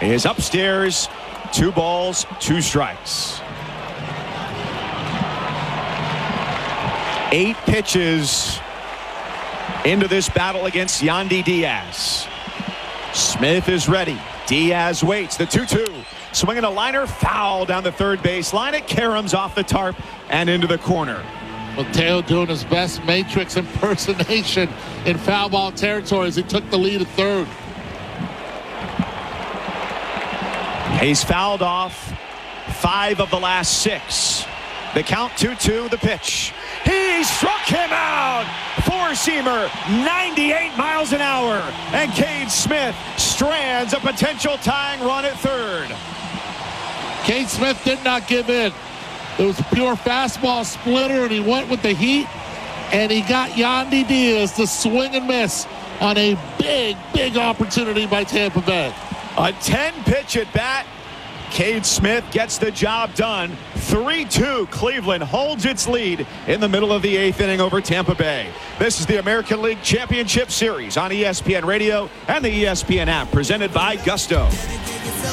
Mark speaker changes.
Speaker 1: is upstairs. 2 balls, 2 strikes. 8 pitches into this battle against Yandy Diaz. Smith is ready. Diaz waits. The 2-2. Swinging a liner, foul down the third base line. It caroms off the tarp and into the corner.
Speaker 2: Mateo doing his best Matrix impersonation in foul ball territory as he took the lead at third.
Speaker 1: He's fouled off 5 of the last 6. The count 2-2, the pitch. He struck him out. 4-seamer, 98 miles an hour. And Cade Smith strands a potential tying run at third.
Speaker 2: Cade Smith did not give in. It was a pure fastball splitter, and he went with the heat, and he got Yandy Diaz to swing and miss on a big, big opportunity by Tampa Bay.
Speaker 1: A 10-pitch at bat. Cade Smith gets the job done. 3-2. Cleveland holds its lead in the middle of the 8th inning over Tampa Bay. This is the American League Championship Series on ESPN Radio and the ESPN app, presented by Gusto.